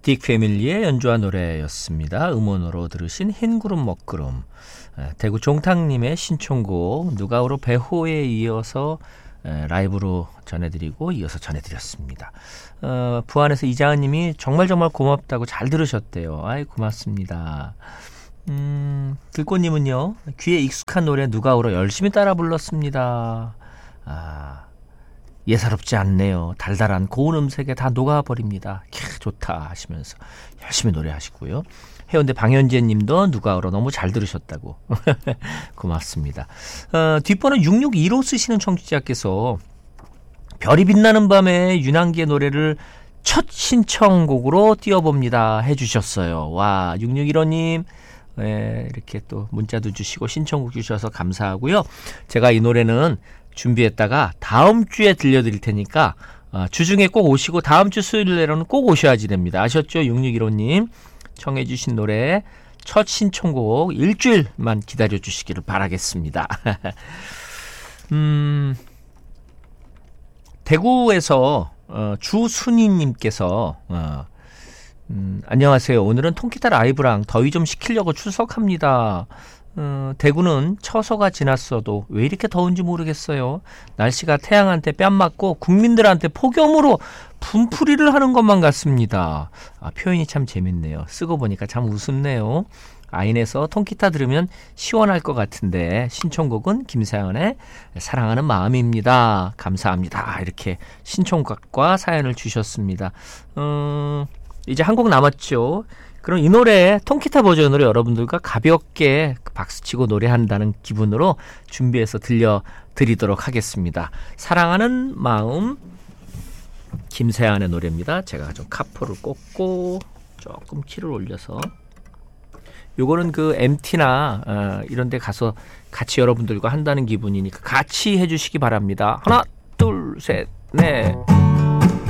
딕 패밀리의 연주한 노래였습니다. 음원으로 들으신 흰구름 먹구름. 대구 종탁님의 신청곡 누가 울어 배호에 이어서 라이브로 전해드리고 이어서 전해드렸습니다. 부안에서 이자은님이 정말 고맙다고 잘 들으셨대요. 아이 고맙습니다. 들꽃님은요, 귀에 익숙한 노래 누가 울어 열심히 따라 불렀습니다. 예사롭지 않네요. 달달한 고운 음색에 다 녹아버립니다. 좋다 하시면서 열심히 노래하시고요. 해운대 방현재 님도 누가 울어 너무 잘 들으셨다고. 고맙습니다. 뒷번호 661호 쓰시는 청취자께서 별이 빛나는 밤에 윤한기의 노래를 첫 신청곡으로 띄워봅니다 해주셨어요. 와, 6615님 이렇게 또 문자도 주시고 신청곡 주셔서 감사하고요. 제가 이 노래는 준비했다가 다음 주에 들려드릴 테니까 주중에 꼭 오시고 다음 주 수요일에는 꼭 오셔야지 됩니다. 아셨죠? 6615님 청해 주신 노래 첫 신청곡 일주일만 기다려 주시기를 바라겠습니다. 대구에서 주순이님께서 안녕하세요. 오늘은 통기타 라이브랑 더위 좀 식히려고 출석합니다. 대구는 처서가 지났어도 왜 이렇게 더운지 모르겠어요. 날씨가 태양한테 뺨 맞고 국민들한테 폭염으로 분풀이를 하는 것만 같습니다. 표현이 참 재밌네요. 쓰고 보니까 참 우습네요. 아인에서 통기타 들으면 시원할 것 같은데 신청곡은 김사연의 사랑하는 마음입니다. 감사합니다. 이렇게 신청곡과 사연을 주셨습니다. 이제 한 곡 남았죠. 그럼 이 노래 통기타 버전으로 여러분들과 가볍게 박수치고 노래한다는 기분으로 준비해서 들려드리도록 하겠습니다. 사랑하는 마음, 김세안의 노래입니다. 제가 좀 카포를 꽂고 조금 키를 올려서, 요거는 그 MT나 이런 데 가서 같이 여러분들과 한다는 기분이니까 같이 해주시기 바랍니다. 하나 둘 셋 넷.